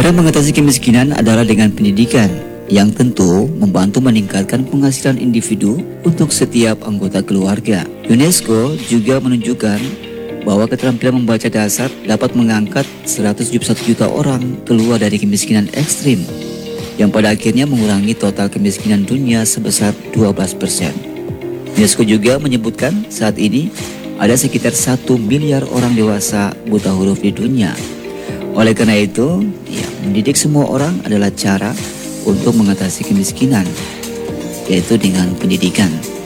Cara mengatasi kemiskinan adalah dengan pendidikan, yang tentu membantu meningkatkan penghasilan individu untuk setiap anggota keluarga. UNESCO juga menunjukkan bahwa keterampilan membaca dasar dapat mengangkat 171 juta orang keluar dari kemiskinan ekstrim, yang pada akhirnya mengurangi total kemiskinan dunia sebesar 12%. UNESCO juga menyebutkan saat ini ada sekitar 1 miliar orang dewasa buta huruf di dunia. Oleh karena itu, mendidik semua orang adalah cara untuk mengatasi kemiskinan, yaitu dengan pendidikan.